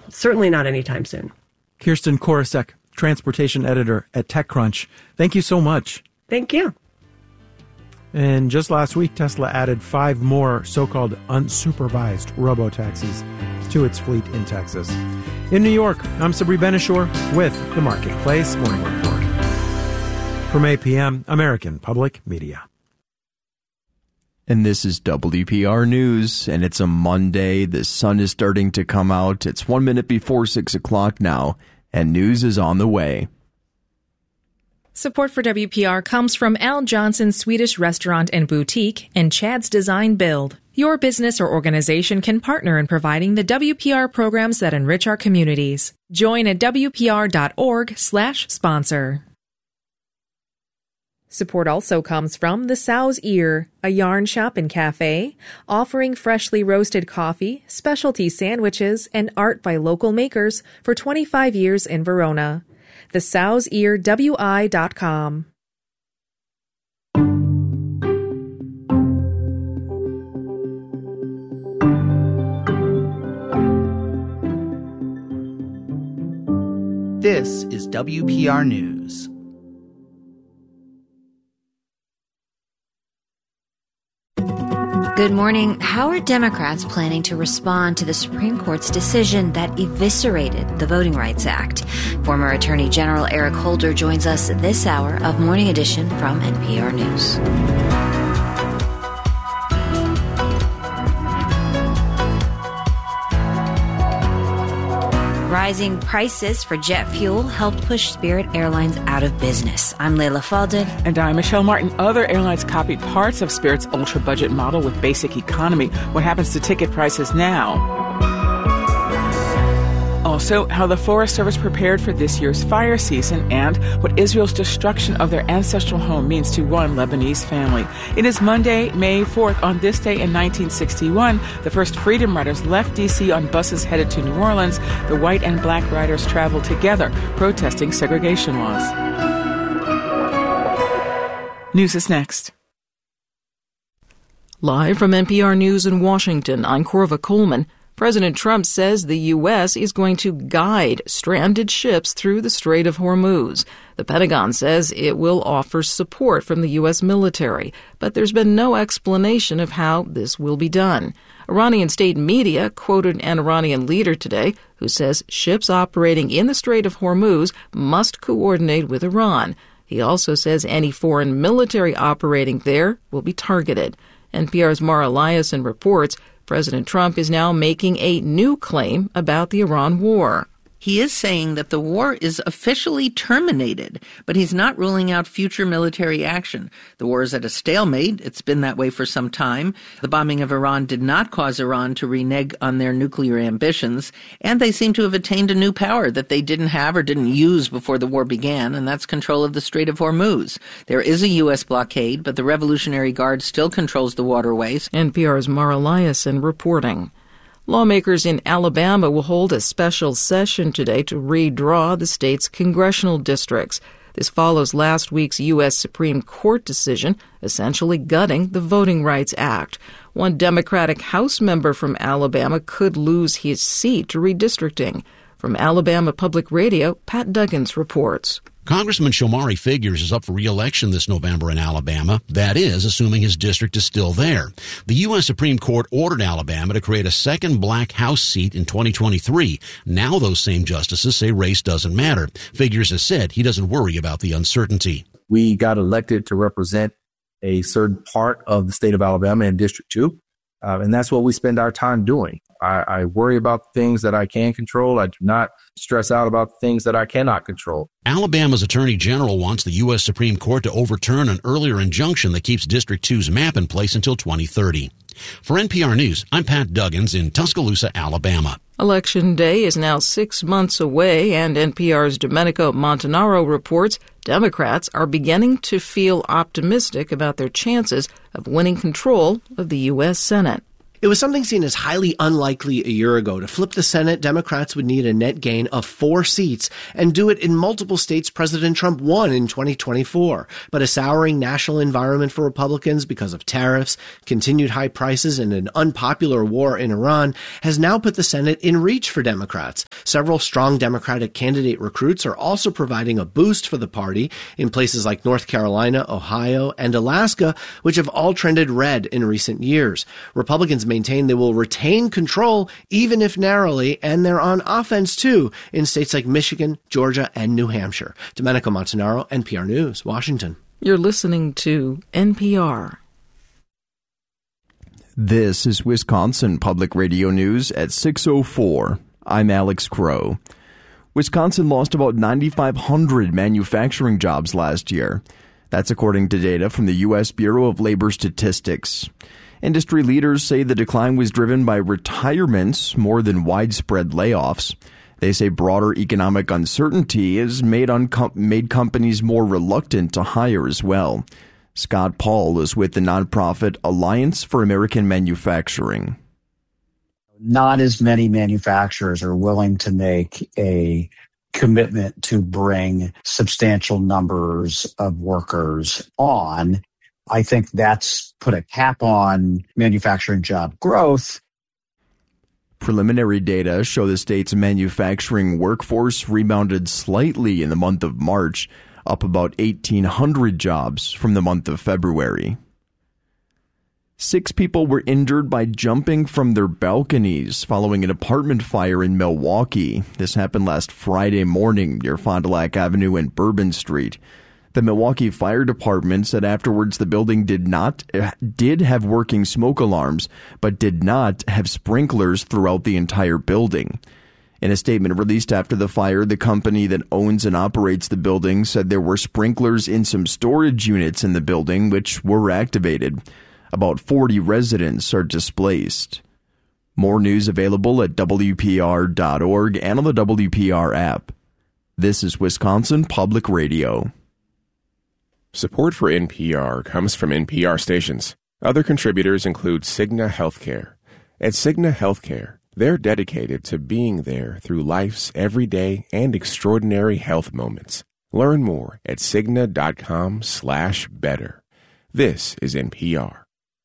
certainly not anytime soon. Kirsten Korosek, transportation editor at TechCrunch. Thank you so much. Thank you. And just last week, Tesla added 5 more so-called unsupervised robo-taxis to its fleet in Texas. In New York, I'm Sabri Benishore with the Marketplace Morning Report. From APM, American Public Media. And this is WPR News, and it's a Monday. The sun is starting to come out. It's 1 minute before 6 o'clock now, and news is on the way. Support for WPR comes from Al Johnson's Swedish Restaurant and Boutique and Chad's Design Build. Your business or organization can partner in providing the WPR programs that enrich our communities. Join at WPR.org/sponsor. Support also comes from The Sow's Ear, a yarn shop and cafe, offering freshly roasted coffee, specialty sandwiches, and art by local makers for 25 years in Verona. TheSow'sEarWI.com. This is WPR News. Good morning. How are Democrats planning to respond to the Supreme Court's decision that eviscerated the Voting Rights Act? Former Attorney General Eric Holder joins us this hour of Morning Edition from NPR News. Rising prices for jet fuel helped push Spirit Airlines out of business. I'm Layla Falded. And I'm Michelle Martin. Other airlines copied parts of Spirit's ultra-budget model with basic economy. What happens to ticket prices now? Also, how the Forest Service prepared for this year's fire season and what Israel's destruction of their ancestral home means to one Lebanese family. It is Monday, May 4th. On this day in 1961, the first Freedom Riders left D.C. on buses headed to New Orleans. The white and black riders traveled together, protesting segregation laws. News is next. Live from NPR News in Washington, I'm Corva Coleman. President Trump says the U.S. is going to guide stranded ships through the Strait of Hormuz. The Pentagon says it will offer support from the U.S. military, but there's been no explanation of how this will be done. Iranian state media quoted an Iranian leader today who says ships operating in the Strait of Hormuz must coordinate with Iran. He also says any foreign military operating there will be targeted. NPR's Mara Liasson reports President Trump is now making a new claim about the Iran war. He is saying that the war is officially terminated, but he's not ruling out future military action. The war is at a stalemate. It's been that way for some time. The bombing of Iran did not cause Iran to renege on their nuclear ambitions, and they seem to have attained a new power that they didn't have or didn't use before the war began, and that's control of the Strait of Hormuz. There is a U.S. blockade, but the Revolutionary Guard still controls the waterways. NPR's Mara Liasson reporting. Lawmakers in Alabama will hold a special session today to redraw the state's congressional districts. This follows last week's U.S. Supreme Court decision, essentially gutting the Voting Rights Act. One Democratic House member from Alabama could lose his seat to redistricting. From Alabama Public Radio, Pat Duggins reports. Congressman Shomari Figures is up for re-election this November in Alabama. That is, assuming his district is still there. The U.S. Supreme Court ordered Alabama to create a second black House seat in 2023. Now those same justices say race doesn't matter. Figures has said he doesn't worry about the uncertainty. We got elected to represent a certain part of the state of Alabama in District 2, and that's what we spend our time doing. I worry about things that I can control. I do not stress out about things that I cannot control. Alabama's Attorney General wants the U.S. Supreme Court to overturn an earlier injunction that keeps District 2's map in place until 2030. For NPR News, I'm Pat Duggins in Tuscaloosa, Alabama. Election Day is now 6 months away, and NPR's Domenico Montanaro reports Democrats are beginning to feel optimistic about their chances of winning control of the U.S. Senate. It was something seen as highly unlikely a year ago. To flip the Senate, Democrats would need a net gain of 4 seats and do it in multiple states President Trump won in 2024. But a souring national environment for Republicans because of tariffs, continued high prices, and an unpopular war in Iran has now put the Senate in reach for Democrats. Several strong Democratic candidate recruits are also providing a boost for the party in places like North Carolina, Ohio, and Alaska, which have all trended red in recent years. Republicans maintain they will retain control, even if narrowly, and they're on offense, too, in states like Michigan, Georgia, and New Hampshire. Domenico Montanaro, NPR News, Washington. You're listening to NPR. This is Wisconsin Public Radio News at 6:04. I'm Alex Crow. Wisconsin lost about 9,500 manufacturing jobs last year. That's according to data from the U.S. Bureau of Labor Statistics. Industry leaders say the decline was driven by retirements more than widespread layoffs. They say broader economic uncertainty has made companies more reluctant to hire as well. Scott Paul is with the nonprofit Alliance for American Manufacturing. Not as many manufacturers are willing to make a commitment to bring substantial numbers of workers on. I think that's put a cap on manufacturing job growth. Preliminary data show the state's manufacturing workforce rebounded slightly in the month of March, up about 1,800 jobs from the month of February. 6 people were injured by jumping from their balconies following an apartment fire in Milwaukee. This happened last Friday morning near Fond du Lac Avenue and Bourbon Street. The Milwaukee Fire Department said afterwards the building did have working smoke alarms, but did not have sprinklers throughout the entire building. In a statement released after the fire, the company that owns and operates the building said there were sprinklers in some storage units in the building, which were activated. About 40 residents are displaced. More news available at WPR.org and on the WPR app. This is Wisconsin Public Radio. Support for NPR comes from NPR stations. Other contributors include Cigna Healthcare. At Cigna Healthcare, they're dedicated to being there through life's everyday and extraordinary health moments. Learn more at Cigna.com/better. This is NPR.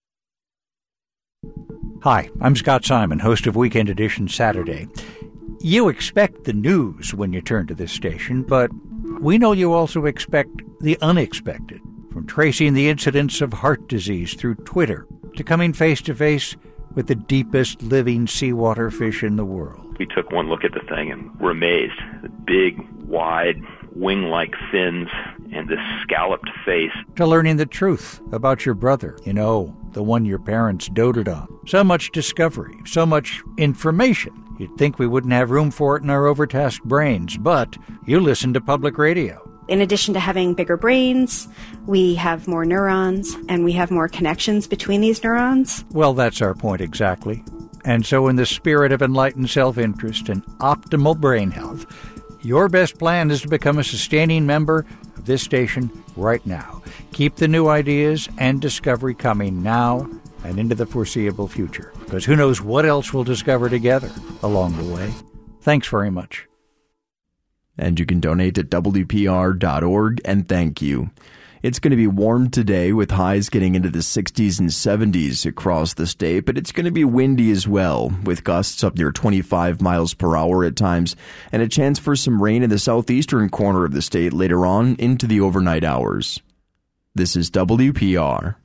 Hi, I'm Scott Simon, host of Weekend Edition Saturday. You expect the news when you turn to this station, but we know you also expect the unexpected. From tracing the incidence of heart disease through Twitter to coming face-to-face with the deepest living seawater fish in the world. We took one look at the thing and were amazed. The big, wide, wing-like fins and this scalloped face. To learning the truth about your brother, the one your parents doted on. So much discovery, so much information. You'd think we wouldn't have room for it in our overtasked brains, but you listen to public radio. In addition to having bigger brains, we have more neurons, and we have more connections between these neurons. Well, that's our point exactly. And so in the spirit of enlightened self-interest and optimal brain health, your best plan is to become a sustaining member of this station right now. Keep the new ideas and discovery coming now and into the foreseeable future, because who knows what else we'll discover together along the way. Thanks very much. And you can donate at WPR.org, and thank you. It's going to be warm today with highs getting into the 60s and 70s across the state, but it's going to be windy as well, with gusts up near 25 miles per hour at times, and a chance for some rain in the southeastern corner of the state later on into the overnight hours. This is WPR.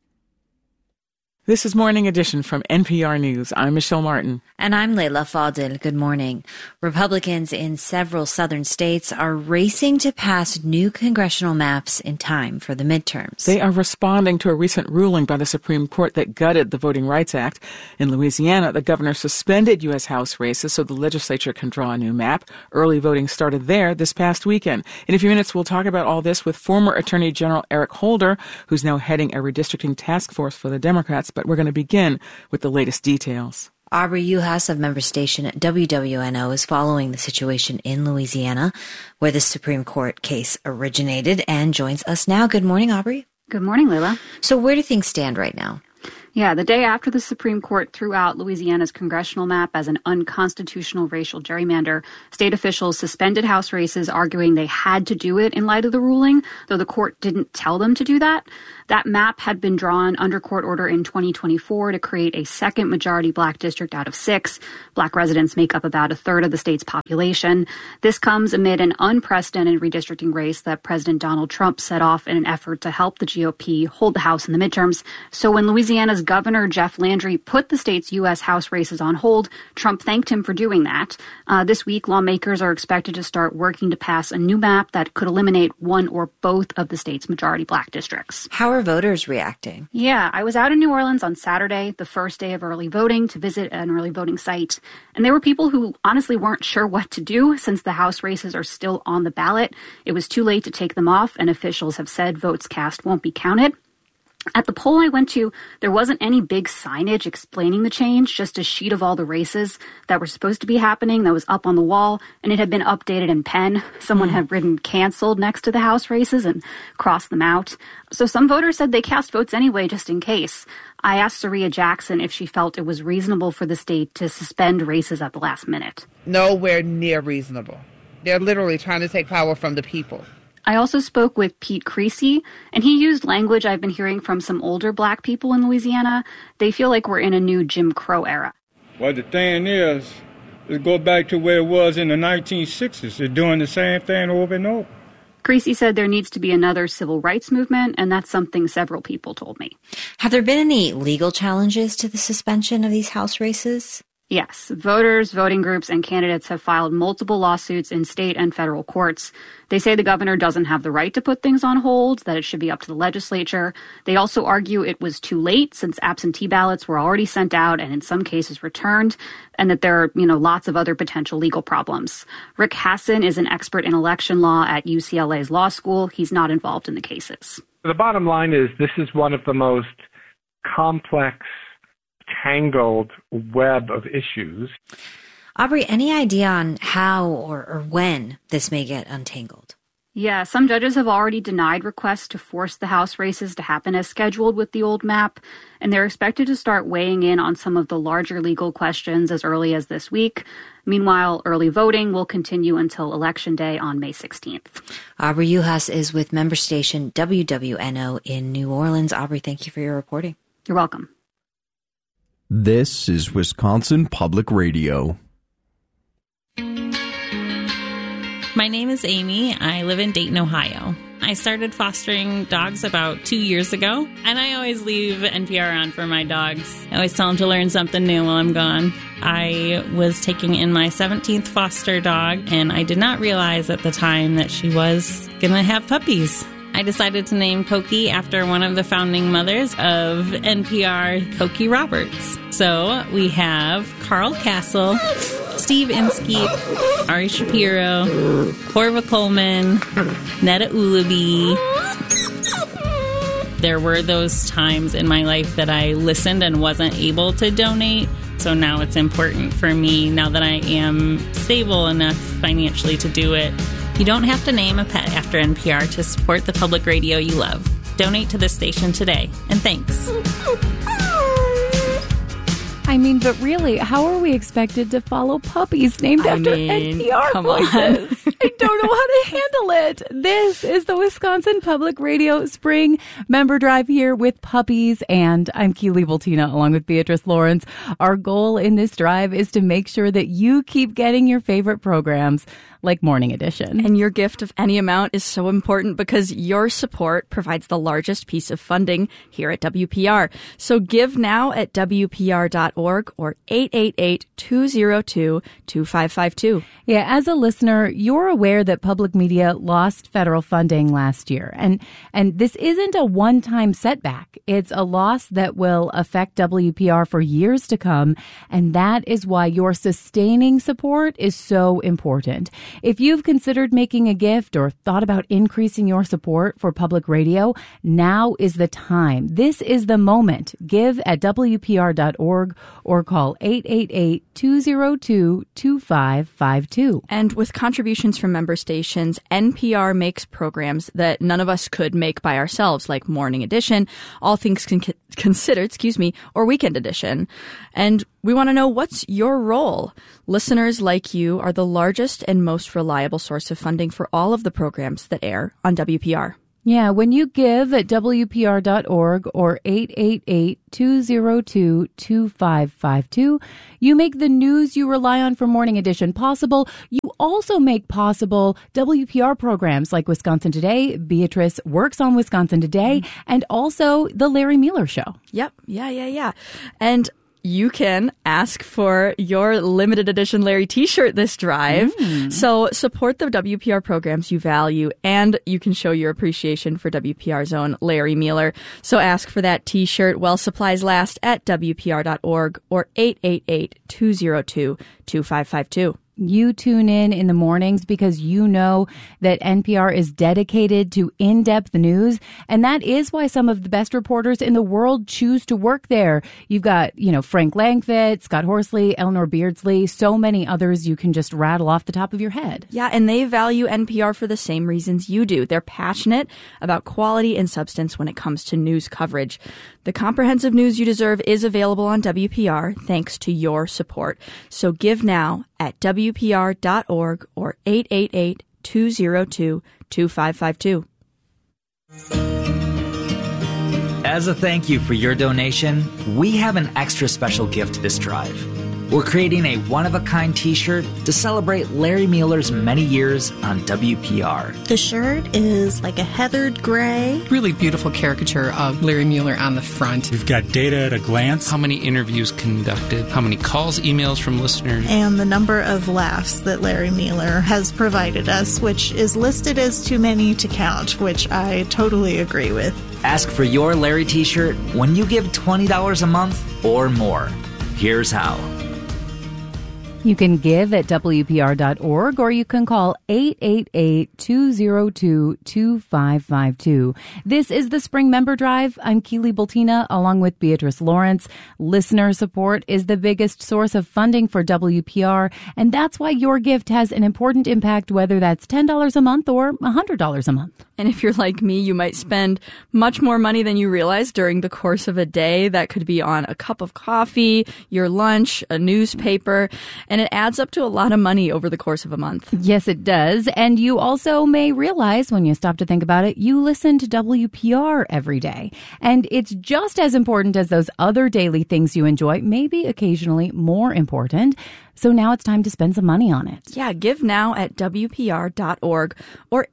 This is Morning Edition from NPR News. I'm Michelle Martin. And I'm Leila Fadel. Good morning. Republicans in several southern states are racing to pass new congressional maps in time for the midterms. They are responding to a recent ruling by the Supreme Court that gutted the Voting Rights Act. In Louisiana, the governor suspended U.S. House races so the legislature can draw a new map. Early voting started there this past weekend. In a few minutes, we'll talk about all this with former Attorney General Eric Holder, who's now heading a redistricting task force for the Democrats. But we're going to begin with the latest details. Aubrey Uhas of member station WWNO is following the situation in Louisiana, where the Supreme Court case originated, and joins us now. Good morning, Aubrey. Good morning, Leila. So where do things stand right now? Yeah, the day after the Supreme Court threw out Louisiana's congressional map as an unconstitutional racial gerrymander, state officials suspended House races, arguing they had to do it in light of the ruling, though the court didn't tell them to do that. That map had been drawn under court order in 2024 to create a second majority black district out of 6. Black residents make up about a third of the state's population. This comes amid an unprecedented redistricting race that President Donald Trump set off in an effort to help the GOP hold the House in the midterms. So when Louisiana's Governor Jeff Landry put the state's U.S. House races on hold, Trump thanked him for doing that. This week, lawmakers are expected to start working to pass a new map that could eliminate one or both of the state's majority black districts. How are voters reacting? Yeah, I was out in New Orleans on Saturday, the first day of early voting, to visit an early voting site. And there were people who honestly weren't sure what to do since the House races are still on the ballot. It was too late to take them off, and officials have said votes cast won't be counted. At the poll I went to, there wasn't any big signage explaining the change, just a sheet of all the races that were supposed to be happening that was up on the wall, and it had been updated in pen. Someone had written canceled next to the House races and crossed them out. So some voters said they cast votes anyway, just in case. I asked Saria Jackson if she felt it was reasonable for the state to suspend races at the last minute. Nowhere near reasonable. They're literally trying to take power from the people. I also spoke with Pete Creasy, and he used language I've been hearing from some older black people in Louisiana. They feel like we're in a new Jim Crow era. Well, the thing is go back to where it was in the 1960s. They're doing the same thing over and over. Creasy said there needs to be another civil rights movement, and that's something several people told me. Have there been any legal challenges to the suspension of these House races? Yes, voters, voting groups, and candidates have filed multiple lawsuits in state and federal courts. They say the governor doesn't have the right to put things on hold, that it should be up to the legislature. They also argue it was too late since absentee ballots were already sent out and in some cases returned, and that there are, lots of other potential legal problems. Rick Hasson is an expert in election law at UCLA's law school. He's not involved in the cases. The bottom line is this is one of the most complex, tangled web of issues. Aubrey, any idea on how or when this may get untangled? Yeah, some judges have already denied requests to force the House races to happen as scheduled with the old map, and they're expected to start weighing in on some of the larger legal questions as early as this week. Meanwhile, early voting will continue until Election Day on May 16th. Aubrey Uhas is with member station WWNO in New Orleans. Aubrey, thank you for your reporting. You're welcome. This is Wisconsin Public Radio. My name is Amy. I live in Dayton, Ohio. I started fostering dogs about 2 years ago, and I always leave NPR on for my dogs. I always tell them to learn something new while I'm gone. I was taking in my 17th foster dog, and I did not realize at the time that she was going to have puppies. I decided to name Cokie after one of the founding mothers of NPR, Cokie Roberts. So we have Carl Castle, Steve Inskeep, Ari Shapiro, Corva Coleman, Netta Ulaby. There were those times in my life that I listened and wasn't able to donate. So now it's important for me, now that I am stable enough financially to do it. You don't have to name a pet after NPR to support the public radio you love. Donate to this station today, and thanks. I mean, but really, how are we expected to follow puppies named after NPR voices? I don't know how to handle it. This is the Wisconsin Public Radio Spring Member Drive here with puppies, and I'm Keely Bultina along with Beatrice Lawrence. Our goal in this drive is to make sure that you keep getting your favorite programs like Morning Edition. And your gift of any amount is so important because your support provides the largest piece of funding here at WPR. So give now at WPR.org or 888-202-2552. Yeah, as a listener, you're aware that public media lost federal funding last year. And this isn't a one-time setback. It's a loss that will affect WPR for years to come. And that is why your sustaining support is so important. If you've considered making a gift or thought about increasing your support for public radio, now is the time. This is the moment. Give at WPR.org or call 888-202-2552. And with contributions from member stations, NPR makes programs that none of us could make by ourselves, like Morning Edition, All Things Considered, or Weekend Edition. And we want to know, what's your role? Listeners like you are the largest and most reliable source of funding for all of the programs that air on WPR. Yeah, when you give at WPR.org or 888-202-2552, you make the news you rely on for Morning Edition possible. You also make possible WPR programs like Wisconsin Today. Beatrice works on Wisconsin Today, and also The Larry Mueller Show. Yep. Yeah. And you can ask for your limited edition Larry t-shirt this drive. So support the WPR programs you value, and you can show your appreciation for WPR's own Larry Mueller. So ask for that t-shirt while supplies last at WPR.org or 888-202-2552. You tune in the mornings because you know that NPR is dedicated to in-depth news, and that is why some of the best reporters in the world choose to work there. You've got, Frank Langfitt, Scott Horsley, Eleanor Beardsley, so many others you can just rattle off the top of your head. Yeah, and they value NPR for the same reasons you do. They're passionate about quality and substance when it comes to news coverage. The comprehensive news you deserve is available on WPR thanks to your support. So give now at WPR.org or 888-202-2552. As a thank you for your donation, we have an extra special gift this drive. We're creating a one-of-a-kind t-shirt to celebrate Larry Mueller's many years on WPR. The shirt is like a heathered gray. Really beautiful caricature of Larry Mueller on the front. We've got data at a glance. How many interviews conducted, how many calls, emails from listeners. And the number of laughs that Larry Mueller has provided us, which is listed as too many to count, which I totally agree with. Ask for your Larry t-shirt when you give $20 a month or more. Here's how. You can give at WPR.org or you can call 888-202-2552. This is the Spring Member Drive. I'm Keely Bultina along with Beatrice Lawrence. Listener support is the biggest source of funding for WPR, and that's why your gift has an important impact, whether that's $10 a month or $100 a month. And if you're like me, you might spend much more money than you realize during the course of a day. That could be on a cup of coffee, your lunch, a newspaper, and it adds up to a lot of money over the course of a month. Yes, it does. And you also may realize, when you stop to think about it, you listen to WPR every day. And it's just as important as those other daily things you enjoy, maybe occasionally more important. So now it's time to spend some money on it. Yeah, give now at WPR.org or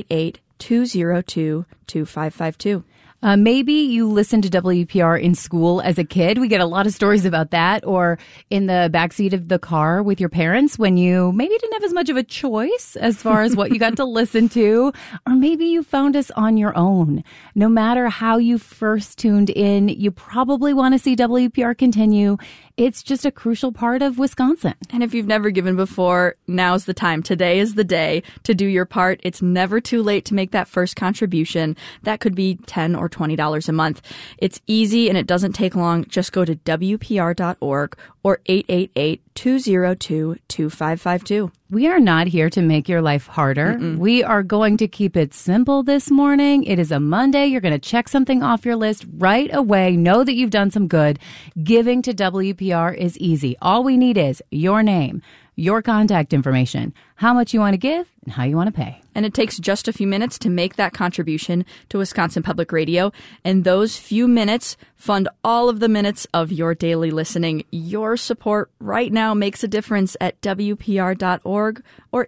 888-202-2552. Maybe you listened to WPR in school as a kid. We get a lot of stories about that. Or in the backseat of the car with your parents when you maybe didn't have as much of a choice as far as what you got to listen to. Or maybe you found us on your own. No matter how you first tuned in, you probably want to see WPR continue. It's just a crucial part of Wisconsin. And if you've never given before, now's the time. Today is the day to do your part. It's never too late to make that first contribution. That could be $10 or $20 a month. It's easy and it doesn't take long. Just go to WPR.org or 888-202-2552. We are not here to make your life harder. We are going to keep it simple this morning. It is a Monday. You're going to check something off your list right away. Know that you've done some good. Giving to WPR is easy. All we need is your name, your contact information, how much you want to give, and how you want to pay. And it takes just a few minutes to make that contribution to Wisconsin Public Radio. And those few minutes fund all of the minutes of your daily listening. Your support right now makes a difference at WPR.org or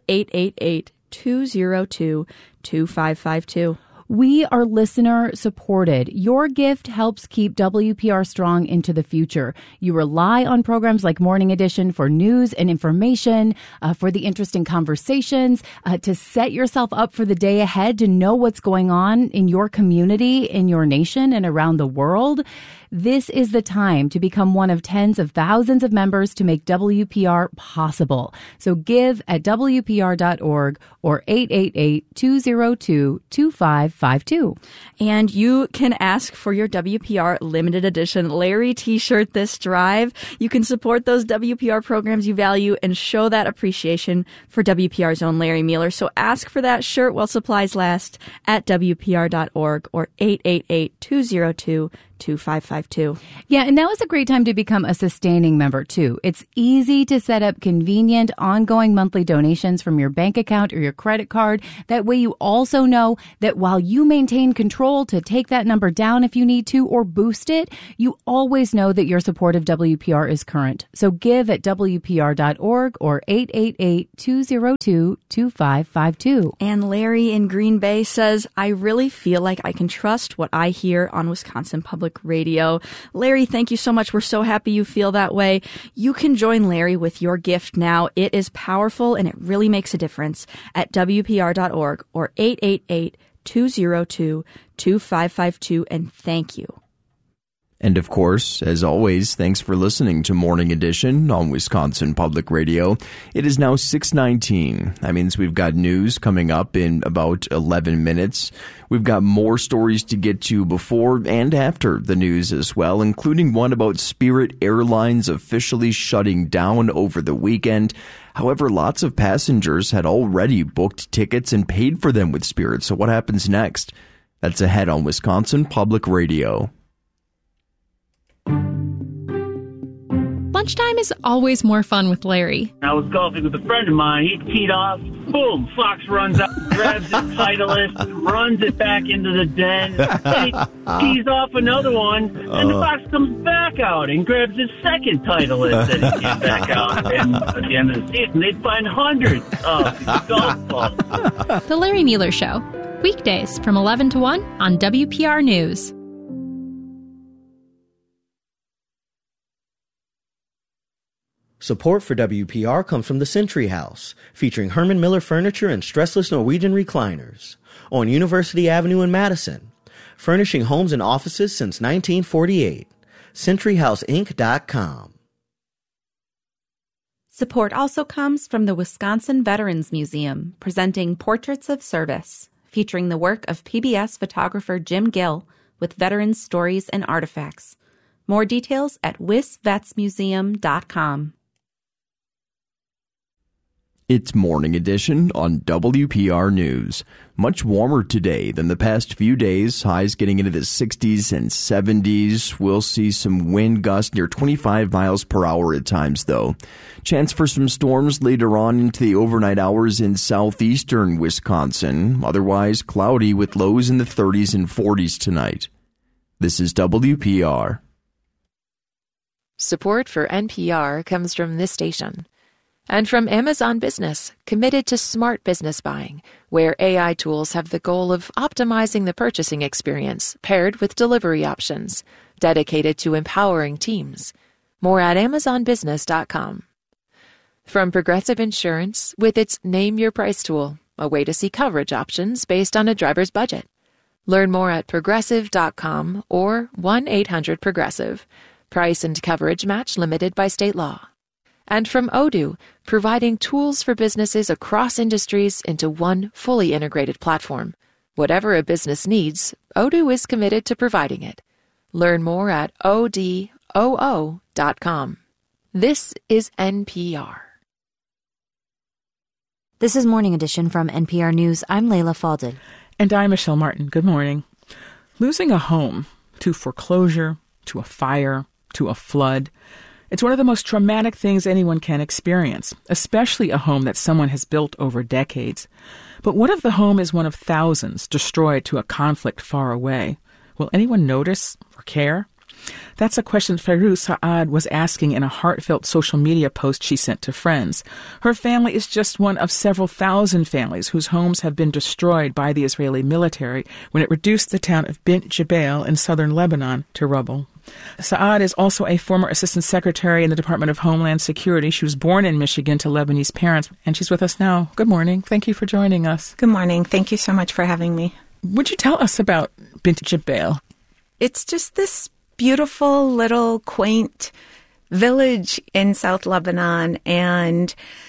888-202-2552. We are listener supported. Your gift helps keep WPR strong into the future. You rely on programs like Morning Edition for news and information, for the interesting conversations, to set yourself up for the day ahead, to know what's going on in your community, in your nation, and around the world. This is the time to become one of tens of thousands of members to make WPR possible. So give at WPR.org or 888-202-2552. 2552. And you can ask for your WPR limited edition Larry t-shirt this drive. You can support those WPR programs you value and show that appreciation for WPR's own Larry Mueller. So ask for that shirt while supplies last at WPR.org or 888-202-2552. Yeah, and now is a great time to become a sustaining member, too. It's easy to set up convenient, ongoing monthly donations from your bank account or your credit card. That way you also know that while you maintain control to take that number down if you need to or boost it, you always know that your support of WPR is current. So give at WPR.org or 888-202-2552. And Larry in Green Bay says, I really feel like I can trust what I hear on Wisconsin Public Radio. Larry, thank you so much. We're so happy you feel that way. You can join Larry with your gift now. It is powerful and it really makes a difference at WPR.org or 888-202-2552. And thank you. And of course, as always, thanks for listening to Morning Edition on Wisconsin Public Radio. It is now 6:19. That means we've got news coming up in about 11 minutes. We've got more stories to get to before and after the news as well, including one about Spirit Airlines officially shutting down over the weekend. However, lots of passengers had already booked tickets and paid for them with Spirit. So what happens next? That's ahead on Wisconsin Public Radio. Lunchtime is always more fun with Larry. I was golfing with a friend of mine. He teed off. Boom! Fox runs out, grabs his Titleist, runs it back into the den. Then he tees off another one, and the Fox comes back out and grabs his second Titleist that he came back out. And at the end of the season, they'd find hundreds of golf balls. The Larry Mueller Show. Weekdays from 11 to 1 on WPR News. Support for WPR comes from the Century House, featuring Herman Miller furniture and stressless Norwegian recliners on University Avenue in Madison, furnishing homes and offices since 1948. CenturyHouseInc.com. Support also comes from the Wisconsin Veterans Museum, presenting Portraits of Service, featuring the work of PBS photographer Jim Gill with veterans' stories and artifacts. More details at wisvetsmuseum.com. It's Morning Edition on WPR News. Much warmer today than the past few days. Highs getting into the 60s and 70s. We'll see some wind gusts near 25 miles per hour at times, though. Chance for some storms later on into the overnight hours in southeastern Wisconsin. Otherwise, cloudy with lows in the 30s and 40s tonight. This is WPR. Support for NPR comes from this station. And from Amazon Business, committed to smart business buying, where AI tools have the goal of optimizing the purchasing experience paired with delivery options, dedicated to empowering teams. More at amazonbusiness.com. From Progressive Insurance, with its Name Your Price tool, a way to see coverage options based on a driver's budget. Learn more at progressive.com or 1-800-PROGRESSIVE. Price and coverage match limited by state law. And from Odoo, providing tools for businesses across industries into one fully integrated platform. Whatever a business needs, Odoo is committed to providing it. Learn more at odoo.com. This is NPR. This is Morning Edition from NPR News. I'm Layla Faldin. And I'm Michelle Martin. Good morning. Losing a home to foreclosure, to a fire, to a flood, it's one of the most traumatic things anyone can experience, especially a home that someone has built over decades. But what if the home is one of thousands destroyed to a conflict far away? Will anyone notice or care? That's a question Fairuz Saad was asking in a heartfelt social media post she sent to friends. Her family is just one of several thousand families whose homes have been destroyed by the Israeli military when it reduced the town of Bint Jbeil in southern Lebanon to rubble. Saad is also a former assistant secretary in the Department of Homeland Security. She was born in Michigan to Lebanese parents, and she's with us now. Good morning. Thank you for joining us. Good morning. Thank you so much for having me. Would you tell us about Bint Jbeil? It's just this beautiful little quaint village in South Lebanon, and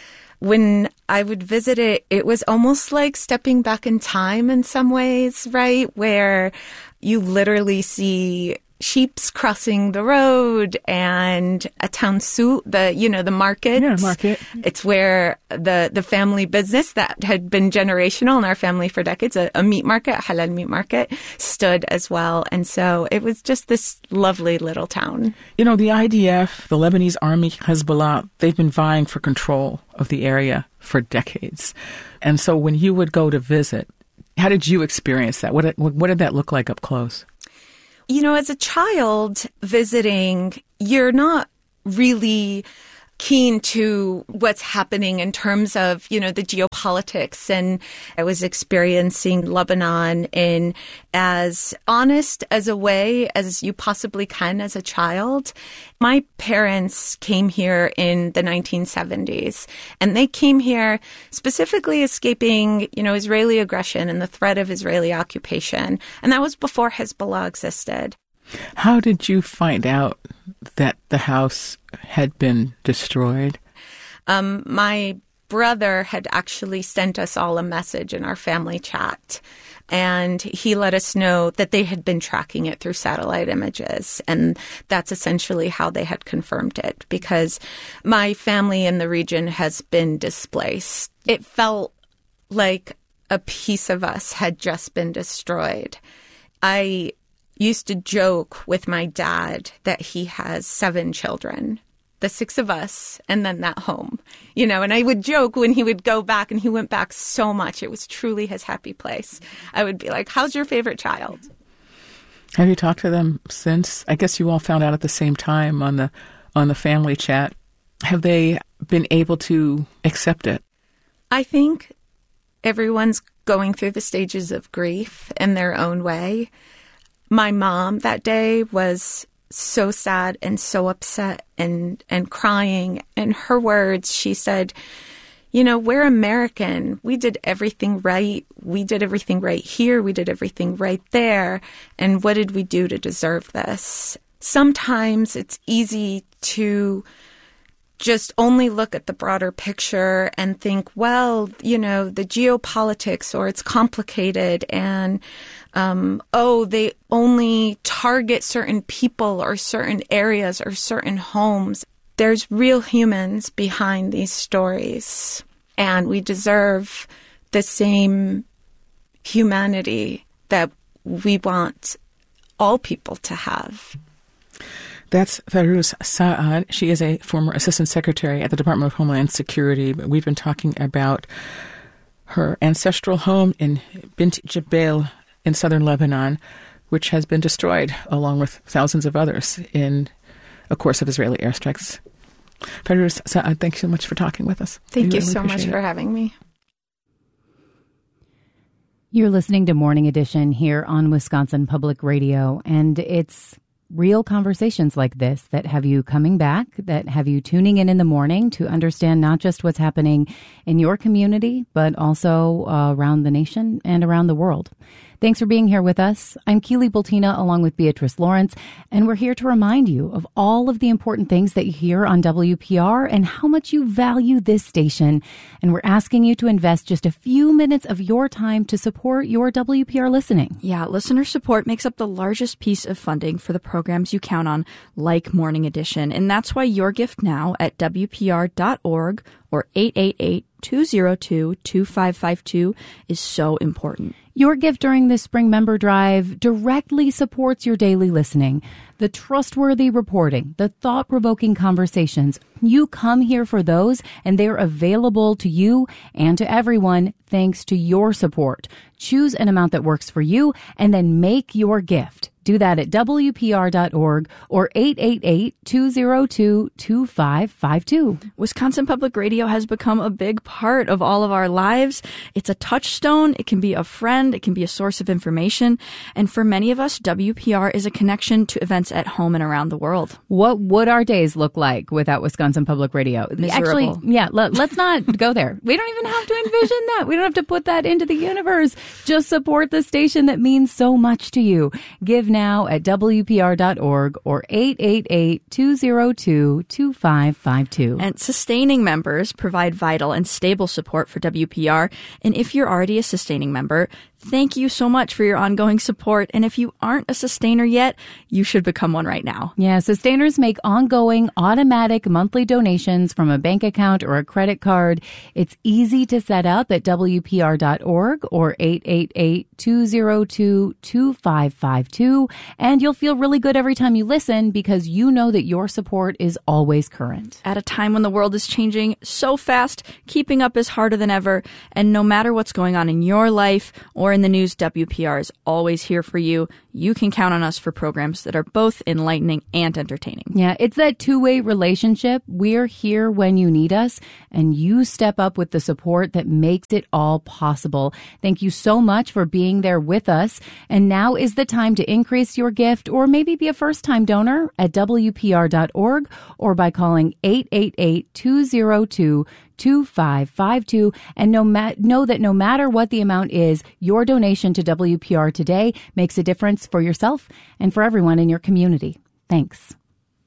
when I would visit it, it was almost like stepping back in time in some ways, right? Where you literally see sheeps crossing the road and a town suit, the market. Yeah, market. It's where the family business that had been generational in our family for decades, a meat market, a halal meat market, stood as well. And so it was just this lovely little town. You know, the IDF, the Lebanese Army, Hezbollah, they've been vying for control of the area for decades. And so when you would go to visit, how did you experience that? What did that look like up close? You know, as a child visiting, you're not really keen to what's happening in terms of, the geopolitics. And I was experiencing Lebanon in as honest as a way as you possibly can as a child. My parents came here in the 1970s, and they came here specifically escaping, Israeli aggression and the threat of Israeli occupation. And that was before Hezbollah existed. How did you find out that the house had been destroyed? My brother had actually sent us all a message in our family chat, and he let us know that they had been tracking it through satellite images, and that's essentially how they had confirmed it, because my family in the region has been displaced. It felt like a piece of us had just been destroyed. I used to joke with my dad that he has 7 children, the 6 of us, and then that home, and I would joke when he would go back, and he went back so much. It was truly his happy place. I would be like, how's your favorite child? Have you talked to them since? I guess you all found out at the same time on the family chat. Have they been able to accept it? I think everyone's going through the stages of grief in their own way. My mom that day was so sad and so upset and crying. In her words, she said, we're American. We did everything right. We did everything right here. We did everything right there. And what did we do to deserve this? Sometimes it's easy to just only look at the broader picture and think, well, the geopolitics, or it's complicated, and they only target certain people or certain areas or certain homes. There's real humans behind these stories, and we deserve the same humanity that we want all people to have. That's Fairouz Saad. She is a former assistant secretary at the Department of Homeland Security. We've been talking about her ancestral home in Bint Jbeil in southern Lebanon, which has been destroyed along with thousands of others in a course of Israeli airstrikes. Fairouz Saad, thanks so much for talking with us. Thank you so much for having me. You're listening to Morning Edition here on Wisconsin Public Radio, and it's real conversations like this that have you coming back, that have you tuning in the morning to understand not just what's happening in your community, but also around the nation and around the world. Thanks for being here with us. I'm Keely Bultina along with Beatrice Lawrence, and we're here to remind you of all of the important things that you hear on WPR and how much you value this station. And we're asking you to invest just a few minutes of your time to support your WPR listening. Yeah, listener support makes up the largest piece of funding for the programs you count on, like Morning Edition. And that's why your gift now at WPR.org or 888-202-2552 is so important. Your gift during this spring member drive directly supports your daily listening, the trustworthy reporting, the thought-provoking conversations. You come here for those, and they're available to you and to everyone thanks to your support. Choose an amount that works for you, and then make your gift. Do that at WPR.org or 888-202-2552. Wisconsin Public Radio has become a big part of all of our lives. It's a touchstone. It can be a friend. It can be a source of information. And for many of us, WPR is a connection to events at home and around the world. What would our days look like without Wisconsin Public Radio? Miserable. Actually, yeah, let's not go there. We don't even have to envision that. We don't have to put that into the universe. Just support the station that means so much to you. Give now at WPR.org or 888-202-2552. And sustaining members provide vital and stable support for WPR. And if you're already a sustaining member, thank you so much for your ongoing support. And if you aren't a sustainer yet, you should become one right now. Yeah, sustainers make ongoing automatic monthly donations from a bank account or a credit card. It's easy to set up at WPR.org or 888-202-2552. And you'll feel really good every time you listen because you know that your support is always current. At a time when the world is changing so fast, keeping up is harder than ever. And no matter what's going on in your life or in the news, WPR is always here for you. You can count on us for programs that are both enlightening and entertaining. Yeah, it's that two-way relationship. We're here when you need us, and you step up with the support that makes it all possible. Thank you so much for being there with us. And now is the time to increase your gift or maybe be a first-time donor at WPR.org or by calling 888-202-2552 and know that no matter what the amount is, your donation to WPR today makes a difference for yourself and for everyone in your community. Thanks.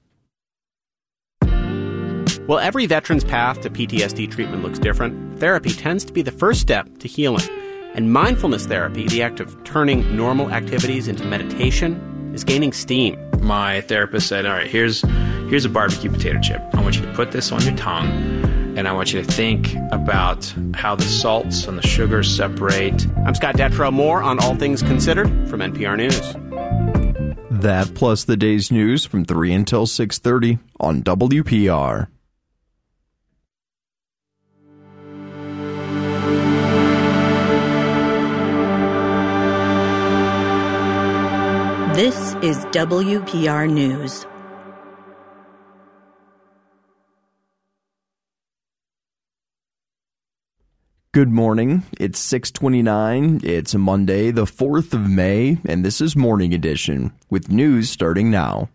While every veteran's path to PTSD treatment looks different, therapy tends to be the first step to healing. And mindfulness therapy, the act of turning normal activities into meditation, is gaining steam. My therapist said, all right, here's a barbecue potato chip. I want you to put this on your tongue, and I want you to think about how the salts and the sugars separate. I'm Scott Detrow. More on All Things Considered from NPR News. That plus the day's news from 3 until 6:30 on WPR. This is WPR News. Good morning. It's 6:29. It's Monday, the 4th of May, and this is Morning Edition with news starting now.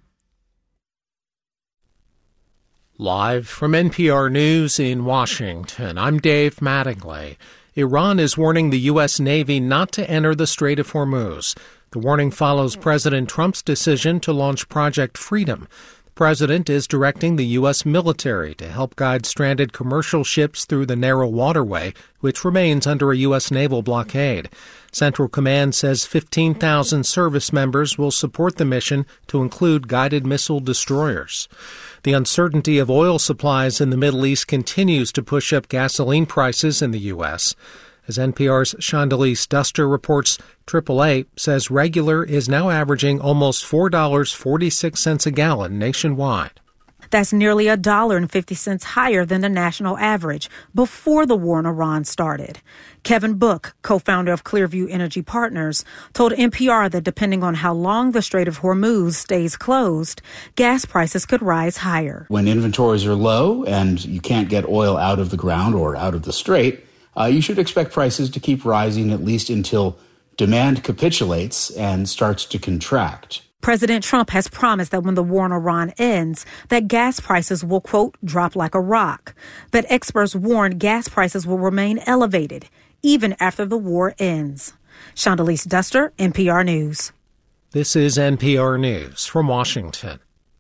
Live from NPR News in Washington, I'm Dave Mattingly. Iran is warning the U.S. Navy not to enter the Strait of Hormuz. The warning follows President Trump's decision to launch Project Freedom. The president is directing the U.S. military to help guide stranded commercial ships through the narrow waterway, which remains under a U.S. naval blockade. Central Command says 15,000 service members will support the mission to include guided missile destroyers. The uncertainty of oil supplies in the Middle East continues to push up gasoline prices in the U.S. As NPR's Chandalise Duster reports, AAA says regular is now averaging almost $4.46 a gallon nationwide. That's nearly $1.50 higher than the national average before the war in Iran started. Kevin Book, co-founder of Clearview Energy Partners, told NPR that depending on how long the Strait of Hormuz stays closed, gas prices could rise higher. When inventories are low and you can't get oil out of the ground or out of the strait, you should expect prices to keep rising at least until demand capitulates and starts to contract. President Trump has promised that when the war in Iran ends, that gas prices will, quote, drop like a rock. But experts warn gas prices will remain elevated even after the war ends. Chandalise Duster, NPR News. This is NPR News from Washington.